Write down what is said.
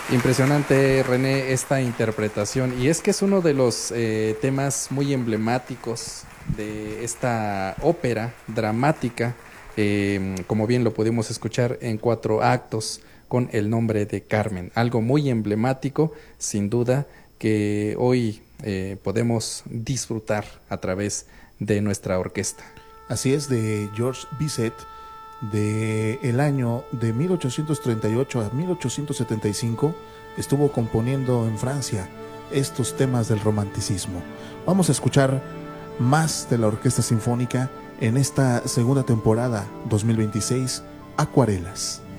Impresionante, René, esta interpretación. Y es que es uno de los temas muy emblemáticos de esta ópera dramática, como bien lo pudimos escuchar en 4 actos con el nombre de Carmen. Algo muy emblemático, sin duda, que hoy podemos disfrutar a través de nuestra orquesta. Así es, de Georges Bizet, de el año de 1838 a 1875, estuvo componiendo en Francia estos temas del romanticismo. Vamos a escuchar más de la Orquesta Sinfónica en esta segunda temporada 2026, Acuarelas.